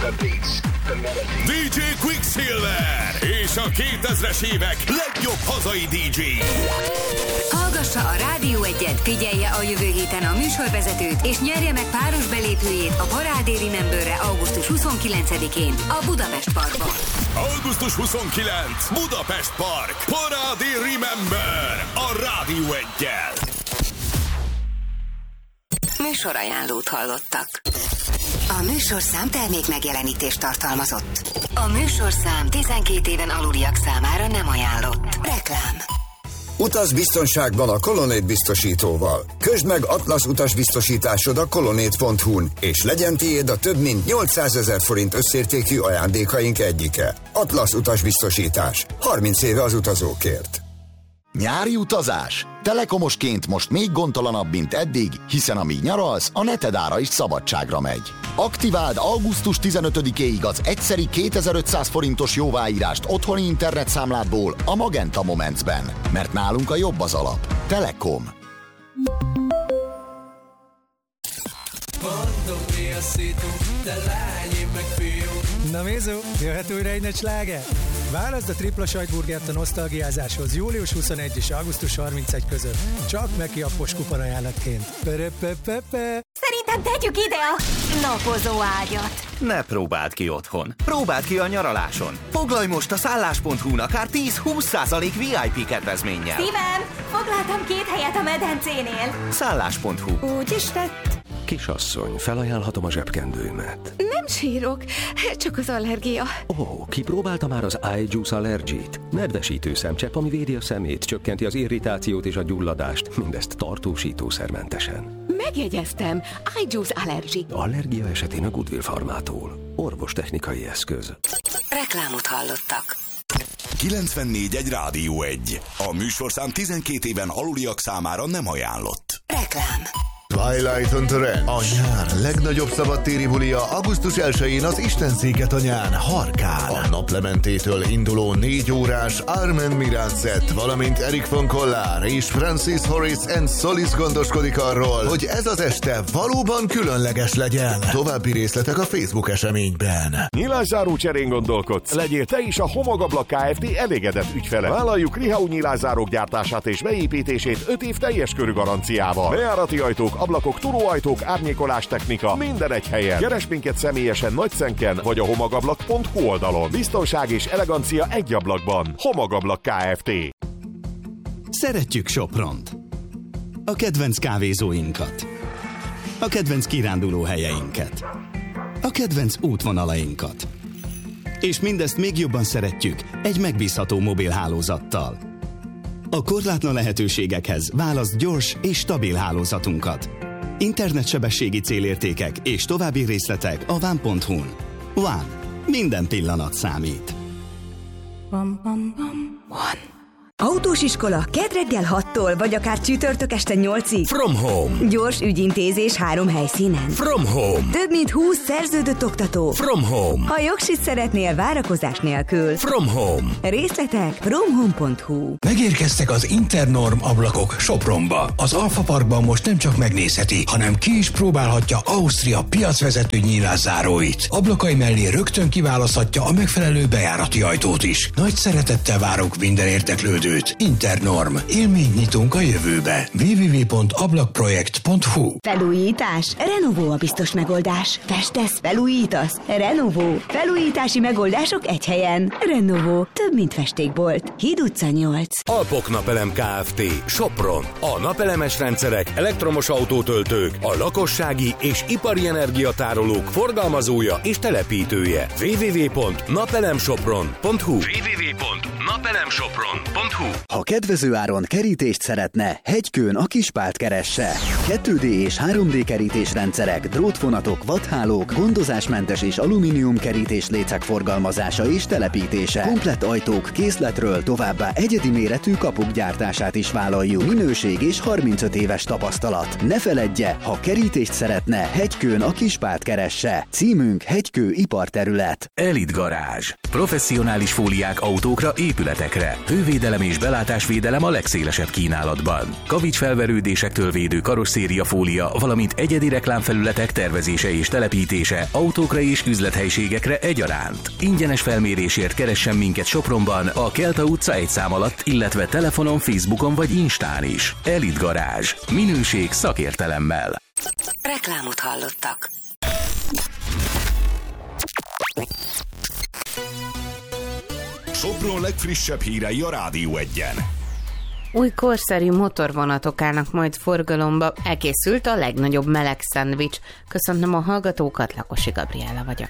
DJ Quicksilver és a 2000-es évek legjobb hazai DJ-i. Hallgassa a Rádió 1-et, figyelje a jövő héten a műsorvezetőt, és nyerje meg páros belépőjét a Parádé Rememberre augusztus 29-én a Budapest Parkban. Augusztus 29. Budapest Park. Parádé Remember a Rádió 1-jel. Műsorajánlót hallottak. A műsorszám termék megjelenítést tartalmazott. A műsorszám 12 éven aluliak számára nem ajánlott. Reklám. Utaz biztonságban a Colonnade biztosítóval. Közd meg Atlasz utasbiztosításod a colonnade.hu-n, és legyen tiéd a több mint 800 000 forint összértékű ajándékaink egyike. Atlasz utasbiztosítás. 30 éve az utazókért. Nyári utazás? Telekomosként most még gondtalanabb, mint eddig, hiszen amíg nyaralsz, a netedára is szabadságra megy. Aktiváld augusztus 15-éig az egyszeri 2500 forintos jóváírást otthoni internetszámládból a Magenta Momentsben, mert nálunk a jobb az alap. Telekom. Mondom, mi a szitu, de lány, én meg fiú. Na Mézó, jöhet újra egy nagy sláger? Válaszd a tripla sajtburgert a nosztalgiázáshoz július 21 és augusztus 31 között. Csak Meki appos kuponajánlatként. Szerintem tegyük ide a napozó ágyat. Ne próbáld ki otthon. Próbáld ki a nyaraláson. Foglalj most a szállás.hu-n akár 10-20% VIP kedvezménnyel. Szívem, foglaltam 2 helyet a medencénél. Szállás.hu. Úgy is tett. Kisasszony, felajánlhatom a zsebkendőmet. Nem sírok, csak az allergia. Ó, kipróbálta már az iJuice Allergy-t? Nedvesítő szemcsepp, ami védi a szemét, csökkenti az irritációt és a gyulladást, mindezt tartósítószermentesen. Megjegyeztem, iJuice Allergy. Allergia esetén a Goodwill Farmától. Orvostechnikai eszköz. Reklámot hallottak. 94.1 Rádió 1. A műsorszám 12 éven aluliak számára nem ajánlott. Reklám. Twilight on Terrain. A nyár legnagyobb szabadtéri bulia augusztus 1-én az Istenszéketanyán, Harkán. A naplementétől induló 4 órás Armen Mirand set, valamint Eric von Collár és Francis Horace and Solis gondoskodik arról, hogy ez az este valóban különleges legyen. További részletek a Facebook eseményben. Nyilászáró cserén gondolkodsz? Legyél te is a Homogablak Kft. Elégedett ügyfele. Vállaljuk Rihau nyilászárók gyártását és beépítését 5 év teljes körű garanciával. Bejárati ajtók, ablakok, turóajtók, árnyékolás technika, minden egy helyen. Keresd minket személyesen Nagyszenken vagy a homogablak.hu oldalon. Biztonság és elegancia egy ablakban. Homogablak Kft. Szeretjük Sopront. A kedvenc kávézóinkat. A kedvenc kiránduló helyeinket. A kedvenc útvonalainkat. És mindezt még jobban szeretjük egy megbízható mobilhálózattal. A korlátlan lehetőségekhez válaszd gyors és stabil hálózatunkat. Internetsebességi célértékek és további részletek a van.hu-n. Van. Minden pillanat számít. One. Autós iskola kedd reggel 6-tól, vagy akár csütörtök este 8-ig. From Home. Gyors ügyintézés 3 helyszínen. From Home. Több mint 20 szerződött oktató. From Home. Ha jogsit szeretnél várakozás nélkül. From Home. Részletek fromhome.hu. Megérkeztek az Internorm ablakok Sopronba. Az Alfa Parkban most nem csak megnézheti, hanem ki is próbálhatja Ausztria piacvezető nyílászáróit. Ablakai mellé rögtön kiválaszthatja a megfelelő bejárati ajtót is. Nagy szeretettel várunk minden érdeklődőt. Internorm. Élményt nyitunk a jövőbe. www.ablakprojekt.hu. Felújítás? Renovó a biztos megoldás. Festesz? Felújítasz? Renovó. Felújítási megoldások egy helyen. Renovó. Több, mint festékbolt. Híd utca 8. Alpok Napelem Kft. Sopron. A napelemes rendszerek, elektromos autótöltők, a lakossági és ipari energiatárolók forgalmazója és telepítője. www.napelemsopron.hu. www.napelemsopron.hu. Ha kedvező áron kerítést szeretne, Hegykőn a Kispált keresse. 2D és 3D kerítésrendszerek, drótvonatok, vadhálók, gondozásmentes és alumínium kerítés lécek forgalmazása és telepítése. Komplett ajtók készletről, továbbá egyedi méretű kapuk gyártását is vállaljuk. Minőség és 35 éves tapasztalat. Ne feledje, ha kerítést szeretne, Hegykőn a Kispált keresse. Címünk Hegykő iparterület. Elite Garázs. Professzionális fóliák autókra, épületekre. Hővédelem és és belátásvédelem a legszélesebb kínálatban. Kavicsfelverődésektől védő karosszériafólia, valamint egyedi reklámfelületek tervezése és telepítése autókra és üzlethelyiségekre egyaránt. Ingyenes felmérésért keressen minket Sopronban, a Kelta utca 1 szám alatt, illetve telefonon, Facebookon vagy Instán is. Elit Garázs. Minőség szakértelemmel. Reklámot hallottak. Sopron legfrissebb hírei a Rádió 1-en. Új korszerű motorvonatok állnak majd forgalomba. Elkészült a legnagyobb meleg szendvics. Köszönöm a hallgatókat, Lakosi Gabriella vagyok.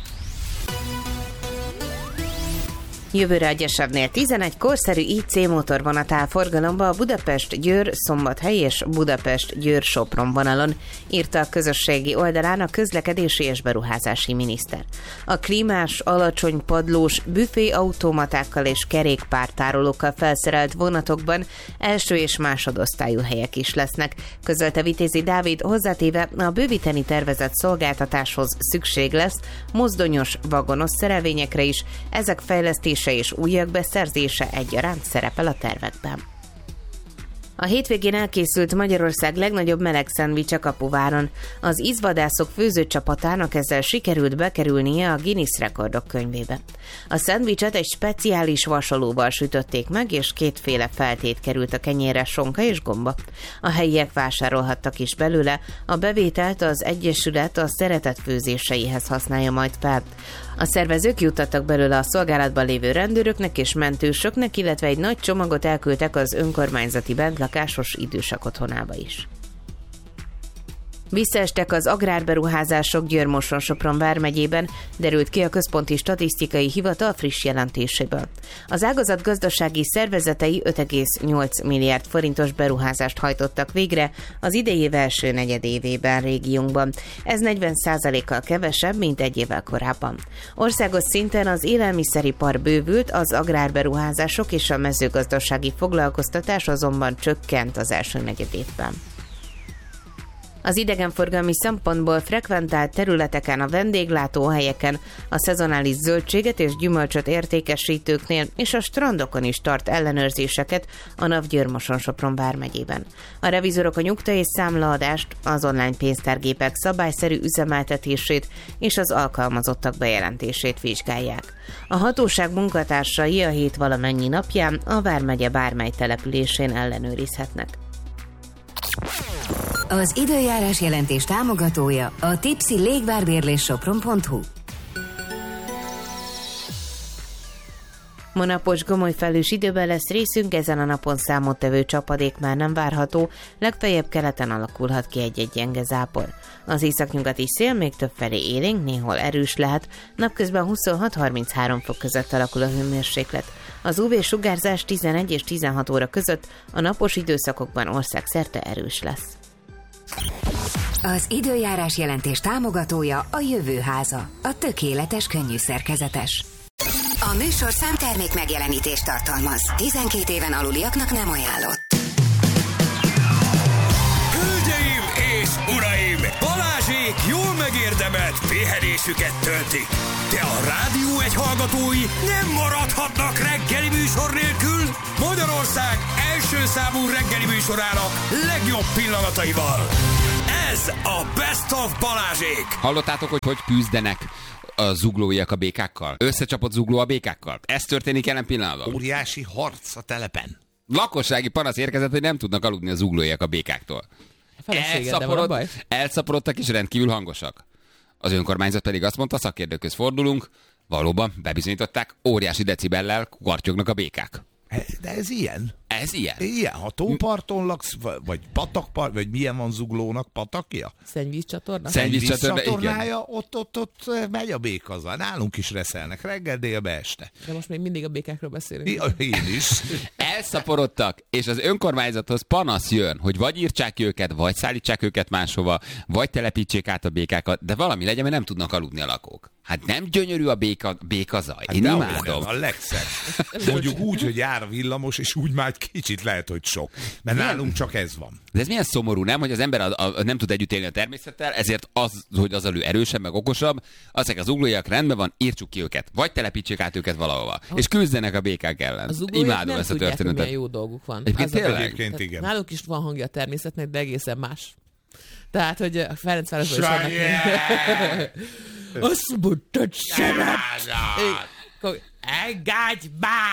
Jövőre a Gyesebbnél 11 korszerű IC motorvonat áll forgalomba a Budapest-Győr-Szombathely és Budapest-Győr-Sopron vonalon, írta a közösségi oldalán a közlekedési és beruházási miniszter. A klímás, alacsony padlós, büfé automatákkal és kerékpártárolókkal felszerelt vonatokban első és másodosztályú helyek is lesznek, közölte Vitézi Dávid, hozzátéve a bővíteni tervezett szolgáltatáshoz szükség lesz mozdonyos, vagonos szerelvényekre is, ezek fejlesztése és újak beszerzése egyaránt szerepel a tervekben. A hétvégén elkészült Magyarország legnagyobb meleg szendvicse Kapuváron. Az ízvadászok főzőcsapatának ezzel sikerült bekerülnie a Guinness rekordok könyvébe. A szendvicset egy speciális vasalóval sütötték meg, és kétféle feltét került a kenyérre, sonka és gomba. A helyiek vásárolhattak is belőle, a bevételt az Egyesület a szeretet főzéseihez használja majd fel. A szervezők juttattak belőle a szolgálatban lévő rendőröknek és mentősöknek, illetve egy nagy csomagot elküldtek az önkormányzati bentlakásos idősek otthonába is. Visszaestek az agrárberuházások Győr-Moson-Sopron vármegyében, derült ki a Központi Statisztikai Hivatal friss jelentéséből. Az ágazat gazdasági szervezetei 5,8 milliárd forintos beruházást hajtottak végre az idei év első negyedévében régiónkban. Ez 40%-kal kevesebb, mint egy évvel korábban. Országos szinten az élelmiszeripar bővült, az agrárberuházások és a mezőgazdasági foglalkoztatás azonban csökkent az első negyedévben. Az idegenforgalmi szempontból frekventált területeken, a vendéglátóhelyeken, a szezonális zöldséget és gyümölcsöt értékesítőknél és a strandokon is tart ellenőrzéseket a NAV Győr-Moson-Sopron vármegyében. A revizorok a nyugta és számlaadást, az online pénztárgépek szabályszerű üzemeltetését és az alkalmazottak bejelentését vizsgálják. A hatóság munkatársai a hét valamennyi napján a vármegye bármely településén ellenőrizhetnek. Az időjárás jelentés támogatója a Tipsy légvárbérlés Sopron.hu. Ma napos, gomoly felhős időben lesz részünk, ezen a napon számottevő csapadék már nem várható, legfeljebb keleten alakulhat ki egy-egy gyenge zápor. Az északnyugati szél még többfelé élénk, néhol erős lehet, napközben 26-33 fok között alakul a hőmérséklet. Az UV-sugárzás 11 és 16 óra között a napos időszakokban országszerte erős lesz. Az időjárás jelentés támogatója a Jövőháza, a tökéletes könnyű szerkezetes. A műsor számtermék megjelenítést tartalmaz. 12 éven aluliaknak nem ajánlott. Hölgyeim és uraim! Balázsék jól megérdemelt pihenésüket töltik. De a Rádió 1 hallgatói nem maradhatnak reggeli műsor nélkül. Magyarország első számú reggeli műsorának legjobb pillanataival. Ez a Best of Balázsék! Hallottátok, hogy küzdenek a zuglóiak a békákkal? Összecsapott zugló a békákkal? Ez történik jelen pillanatban? Óriási harc a telepen. Lakossági panasz érkezett, hogy nem tudnak aludni a zuglóiak a békáktól. Elszaporodtak és rendkívül hangosak. Az önkormányzat pedig azt mondta, szakértőkhöz fordulunk, valóban bebizonyították, óriási decibellel kukartyognak a békák. De ez ilyen? Ez ilyen? Ilyen, ha tóparton laksz, vagy patakpart, vagy milyen van zuglónak, patakja? Szennyvízcsatorna? Szennyvízcsatornája, ott megy a békaza. Nálunk is reszelnek reggel, délbe, este. De most még mindig a békákról beszélünk. Én is. Elszaporodtak, és az önkormányzathoz panasz jön, hogy vagy írtsák őket, vagy szállítsák őket máshova, vagy telepítsék át a békákat, de valami legyen, mert nem tudnak aludni a lakók. Hát nem gyönyörű a békazaj. Hát én imádom. A legszebb. Mondjuk úgy, hogy jár a villamos, és úgy már kicsit lehet, hogy sok. Mert nálunk csak ez van. De ez milyen szomorú, nem? Hogy az ember nem tud együtt élni a természettel, ezért az, hogy az elő erősebb, meg okosabb, azok az uglóiak rendben van, írtsuk ki őket. Vagy telepítsék át őket valahova. És küzdenek a békák ellen. Az uglóiak imádom nem ezt a tudják, történetet. milyen jó dolguk van. Egyébként igen. Nálunk is van hangja a természetnek, de egészen más. Tehát, hogy a Ferencvárosban is vannak. Azt mondtad, szeret! Engedj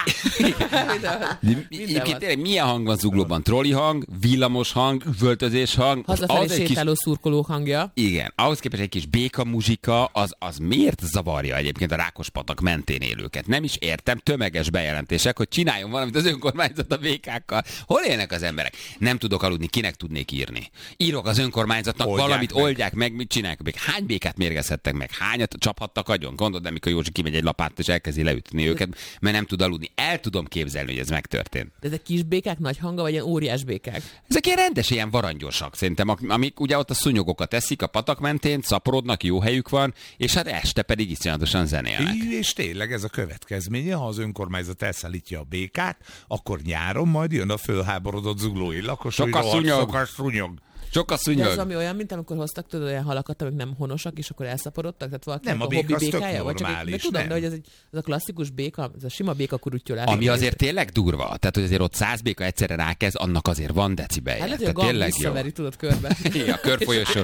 már! Egyébként tényleg milyen hang van zuglóban? Trolli hang, villamos hang, üvöltözés hang. Hazafelé sétáló szurkolók hangja. Igen, ahhoz képest egy kis béka muzsika, az miért zavarja egyébként a Rákospatak mentén élőket? Nem is értem, tömeges bejelentések, hogy csináljon valamit az önkormányzat a békákkal. Hol élnek az emberek? Nem tudok aludni, kinek tudnék írni? Írok az önkormányzatnak, oldják meg, mit csinálják a békák? Hány békát mérgezhettek meg? Hányat csaphattak agyon? Gondolod, amikor Józsi kimegy egy lapát és elkezdi leütni őket, mert nem tud aludni. El tudom képzelni, hogy ez megtörtént. De ezek kis békák, nagy hanga, vagy ilyen óriás békák? Ezek ilyen rendes, ilyen varangyósak szerintem, amik ugye ott a szúnyogokat eszik a patak mentén, szaporodnak, jó helyük van, és hát este pedig iszonyatosan zenélnek. És tényleg ez a következménye, ha az önkormányzat elszállítja a békát, akkor nyáron majd jön a fölháborodott zuglói lakos, Sok a szúnyog. Sok a szúnyog. De ez ami olyan, mint amikor hoztak tudod olyan halakat, amik nem honosak, és akkor elszaporodtak, tehát valaki nem, a béka hobbi békája, vagy csak de tudom, de hogy ez a klasszikus béka, ez a sima béka kurutyolás. Ami azért tényleg durva, tehát hogy azért ott 100 béka egyszerre rákezd, annak azért van decibelje. Hát lehet, hogy a gang visszaveri, tudod, körbe. Igen, a körfolyosó.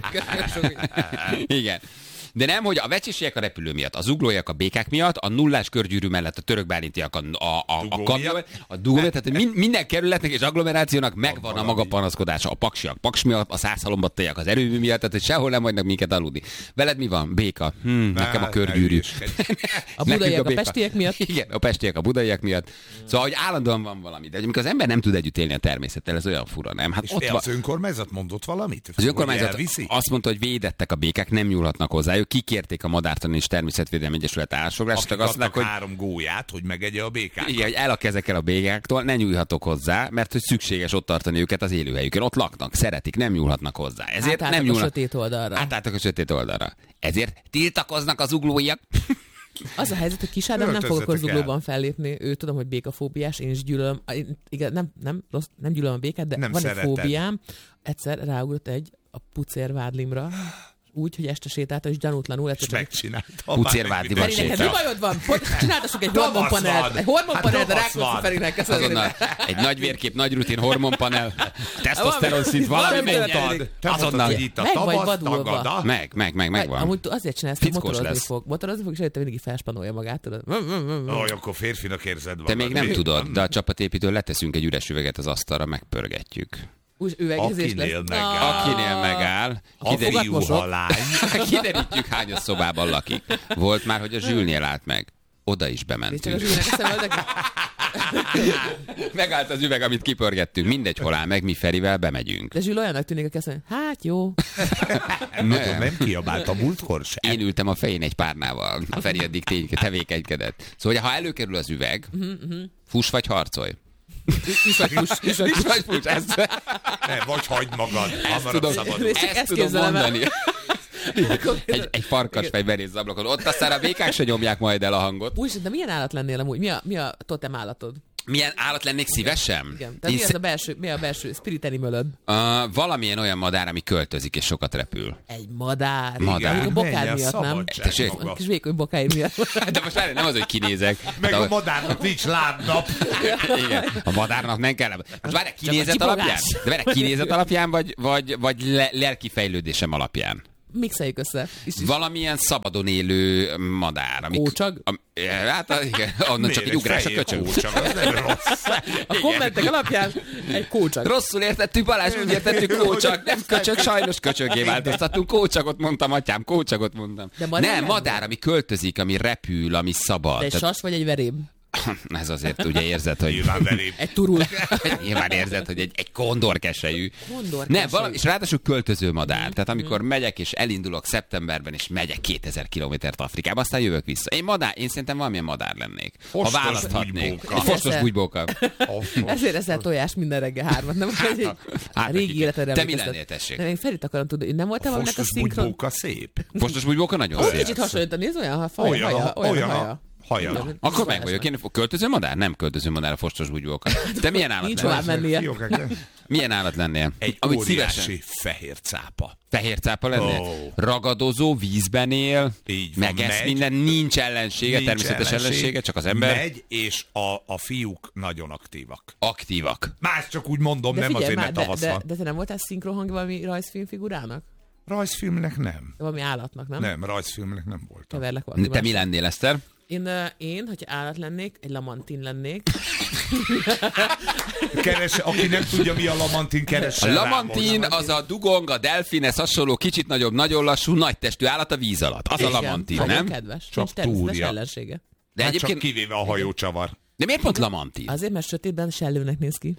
Igen. De nem, hogy a vecsésiek a repülő miatt, az uglóiak a békák miatt, a nullás körgyűrű mellett a törökbálintiak a dugó miatt, tehát minden kerületnek és agglomerációnak megvan a maga panaszkodása. A paksiak paks miatt, a százhalombattiak az erőmű miatt, tehát hogy sehol nem hagynak minket aludni. Veled mi van? Béka. Nekem a körgyűrű. A budaiak a pestiek miatt. Igen, a pestiek a budaiak miatt. Szóval, hogy állandóan van valami. De amikor az ember nem tud együtt élni a természettel, ez olyan fura, nem? Hát és ott az önkormányzat mondott valamit? Az önkormányzat azt mondta, hogy védettek a békák, nem nyúlhatnak hozzájuk. Kikérték a Madártani és Természetvédelmi Egyesület állásfoglalását. Akik adnak hogy 3 gólyát, hogy megegye a békákat. Igen, hogy el a kezekkel a békáktól, ne nyúlhatok hozzá, mert hogy szükséges ott tartani őket az élőhelyükön. Ott laknak, szeretik, nem nyúlhatnak hozzá. Ezért nem nyúlnak a sötét oldalra. Átálltak a sötét oldalra. Ezért tiltakoznak az uglóiak. Az a helyzet, hogy Kis Ádám nem fog akkor zuglóban fellépni. Ő tudom, hogy békafóbiás, én is gyűlölöm. Igen, nem gyűlölöm a békát, de nem van szereted. Egy fóbiám. Egyszer ráugrott a pucérvádlimra. Úgy, hogy este sétálta, és gyanútlanul. És megcsinálta. Pucérvádliban sétál. Mi bajod van? Csináltassuk egy hormonpanelt. Egy hormonpanelt a Rákóczi Ferinek. Azonnal egy nagy vérkép, nagy rutin hormonpanel, tesztoszteron szint, valami menjen. Azonnal itt a tavasz tagada. Megvan. Amúgy azért csinálsz, hogy motorozni fog, és előtte mindig felspanolja magát, tudod. Akkor férfinak érzed magad. Te még nem tudod, de a csapatépítőn leteszünk egy üres üveget az asztalra, megpörgetjük. Akinél megáll. Kiderítjük, hány a szobában lakik. Volt már, hogy a Zsülnél állt meg. Oda is bementünk. Megállt az üveg, amit kipörgettünk. Mindegy, hol áll meg, mi Ferivel bemegyünk. De Zsül olyannak tűnik, hogy azt hát jó. Nem kiabált a múltkor sem. Én ültem a fején egy párnával. A Feri addig tevékenykedett. Szóval, ha előkerül az üveg, fuss vagy harcolj. Vagy hagyd magad. Ezt tudom mondani. Egy farkasfej benéz ablakon. Ott aztán a békák se nyomják majd el a hangot. Úgy, de milyen állat lennél amúgy? Mi a totem állatod? Milyen állat lennék szívesen? Igen. Tehát mi a belső spirit animalod? Valamilyen olyan madár, ami költözik és sokat repül. Egy madár. Madár. A bokár miatt, nem? Kis vékony bokáid miatt. De most már nem az, hogy kinézek. Meg a madárnak nincs lábnap. Igen. A madárnak nem kell. Most várj, kinézet alapján? De várj, kinézet alapján, vagy lelki fejlődésem alapján? Mixeljük össze. Valamilyen szabadon élő madár. Kócsag? Hát igen, onnan csak egy ugrás a köcsög. A kommentek alapján egy kócsag. Rosszul értettük, Balázs, úgy értettük, kócsag. Nem köcsög, sajnos köcsögé változtattunk. Kócsagot mondtam, atyám, kócsagot mondtam. Nem, madár, ami költözik, ami repül, ami szabad. De egy sas vagy egy verém? Ez azért ugye érzed, hogy... Egy turul. Nyilván érzed, hogy egy kondorkeselyű. Nem, és ráadásul költöző madár. Tehát amikor megyek és elindulok szeptemberben, és megyek 2000 kilométert Afrikába, aztán jövök vissza. Én szerintem valamilyen madár lennék. Ha választhatnék. Egy fostos bugybóka. Ezért eszel tojást minden reggel 3-at, nem? Hát, régi életedre. Te mi lennél, tessék? Én Ferit akarom tudni, hogy nem voltál valaminek a szinkron? Fostos bugybóka szép. Fostos bugybóka nagyon szép. Kicsit hasonlít, nézd olyan haja. Haja. Akkor meg vagyok. Én költöző madár? Nem költöző madár a fostos bugybóka. Te milyen állat Nincs lennél? tovább mennie. Milyen állat lennél? Egy óriási fehér cápa. Fehér cápa lennél? Ragadozó, vízben él, megesz minden, nincs ellensége, természetes ellensége, csak az ember. Megy, és a fiúk nagyon aktívak. Aktívak. Más csak úgy mondom, nem azért, mert tavasz van. De te nem voltál szinkronhang valami rajzfilmfigurának? Rajzfilmnek nem. Valami állatnak, nem? Nem, rajzfilmnek nem voltam. Keverlek valami. Te mi lennél, Eszter? Én, hogyha állat lennék, egy lamantin lennék. Aki nem tudja, mi a lamantin, keresse. A lamantin az a dugong, a delfin, ez hasonló, kicsit nagyobb, nagyon lassú, nagy testű állat a víz alatt. Az a lamantin, nem? Nagyon kedves. Csak túrja. Ellensége. De hát egyébként... csak kivéve a hajócsavar. De miért pont lamantin? Azért, mert sötétben sellőnek néz ki.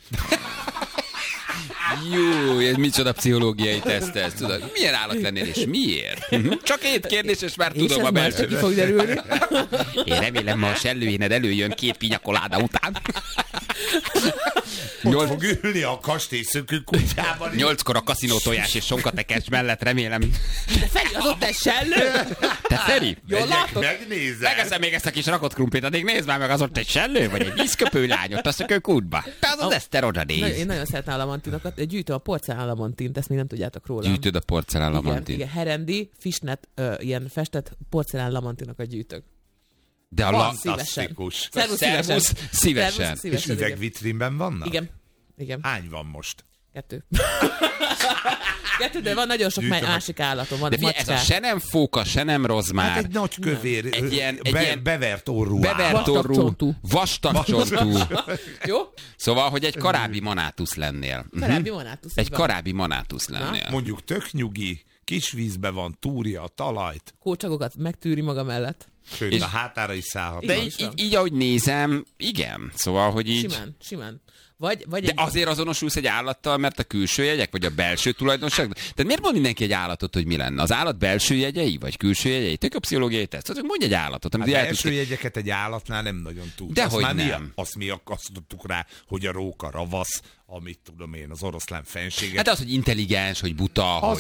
Jó, ez micsoda pszichológiai teszt ez, tudod? Milyen állat lennél és miért? Csak egy kérdés, és már tudom a belső. Ki fog derülni. Én remélem, ma a sellőjéned előjön 2 pinyakoláda után. Ott fog ülni a kastélyszökő kutyában. 8-kor a kaszinó tojás és sonkatekes mellett, remélem. De Feri, az ott egy sellő? Te Feri? Jól látod? Megnézem. Megeszem még ezt a kis rakott krumplit, addig nézd már meg, az ott egy sellő, vagy egy vízköpő lány, ott a szökőkútba. Te az Eszter oda néz. Én nagyon szeretem a lamantinokat. Gyűjtöm a porcelán lamantint, ezt még nem tudjátok róla. Gyűjtöd a porcelán lamantint? Igen, herendi, fishnet, ilyen festett porcelán lamantinokat gyűjtök. De a fantasztikus. Szervusz szívesen. És üvegvitrínben vannak? Igen. Hány van most? 2. 2, de van nagyon sok másik állatom. Van de figyelj, ez a se nem fóka, se nem rozmár. Hát egy nagy kövér, egy ilyen bevert orrú. Vastag csontú. Jó? Szóval, hogy egy karábi manátusz lennél. Karábi manátusz. Egy karábi manátusz lennél. Mondjuk tök nyugi, kis vízbe van, túrja a talajt. Kócsagokat megtűri maga mellett. Sőt, a hátára is szállhat. De így, ahogy nézem, igen. Szóval, hogy így... Simán. De azért azonosulsz egy állattal, mert a külső jegyek, vagy a belső tulajdonság? Tehát miért mond mindenki egy állatot, hogy mi lenne? Az állat belső jegyei, vagy külső jegyei? Tök a pszichológiai teszt. Tehát mondj egy állatot. A belső jegyeket egy állatnál nem nagyon tud. Dehogy nem. Azt mi akasztottuk rá, hogy a róka ravasz, amit tudom én, az oroszlán fenséget. Hát az, hogy intelligens, hogy buta, az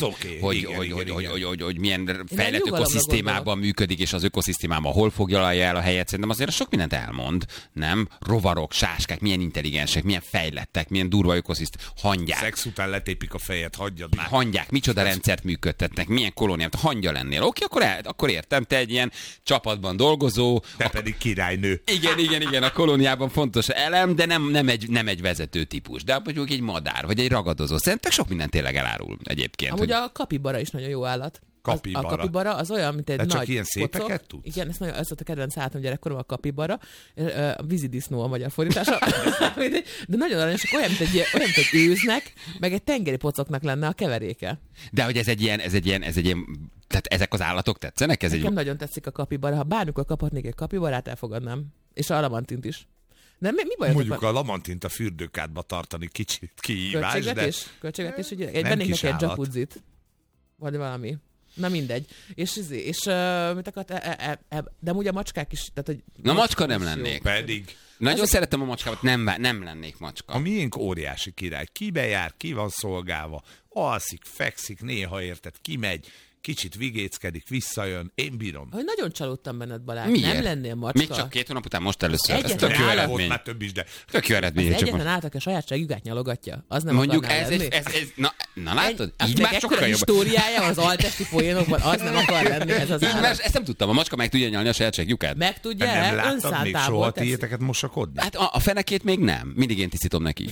hogy milyen fejlett ökoszisztémában működik, és az ökoszisztémában hol foglalja el a helyet. Szerintem azért sok mindent elmond, nem? Rovarok, sáskák, milyen intelligensek, milyen fejlettek, milyen durva ökoszisztém, hangyák. Szex után letépik a fejet, hagyjad már. Hangyák, micsoda rendszert működtetnek, milyen kolóniát, hangya lennél. Oké, akkor értem, te egy ilyen csapatban dolgozó. Te pedig királynő. Igen, a kolóniában fontos elem, de nem egy vezető típus. De mondjuk egy madár, vagy egy ragadozó. Szerintem sok minden tényleg elárul egyébként. Amúgy a kapibara is nagyon jó állat. A kapibara az olyan, mint egy de nagy csak ilyen szépeket tud? Igen, ez volt a kedvenc állatom gyerekkorom, a kapibara. A vízidisznó a magyar fordítása. De nagyon aranyosak, olyan, mint egy őznek, meg egy tengeri pocoknak lenne a keveréke. De hogy ez egy ilyen, tehát ezek az állatok tetszenek? Nekem nagyon tetszik a kapibara. Ha bármikor kaphatnék egy kapibarát, elfogadnám. És a lamantint is. De mi baj? Mondjuk a lamantint a fürdőkádba tartani kicsit kihívás, Költségvetés, hogy vennék neki egy jacuzzit. Vagy valami. Na mindegy. És mit akart? De amúgy a macskák is. Tehát, hogy na macska nem lennék. Pedig. Nagyon szeretem a macskámat, nem lennék macska. A miénk óriási király. Kibe jár, ki van szolgálva, alszik, fekszik, néha érted, kimegy, kicsit vigéckedik, visszajön, én bírom. Hogy nagyon csalódtam benned, Balázs. Miért? Nem lennél macska. Még csak 2 hónap után most először. Ez tök jó eredmény. Volt már több is, de tök jó eredmény. Az egyetlen állat, aki a sajátságügát nyalogatja. Az nem mondjuk ez na látod? Így már sokkal jobb. Históriája az altesti poénokban, az nem akar lenni ez az állat. Ezt nem tudtam, a macska meg tudja nyalni a sajátságjukát. Meg tudja, nem láttad még soha tiéteket mosakodni? Hát a fenekét még nem. Mindig én tisztítom neki.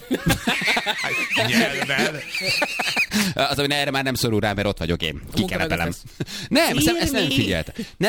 Nyelven. Az, hogy erre már nem szorul rá, mert ott vagyok én. Kikerepelem. Nem, ezt nem figyelt.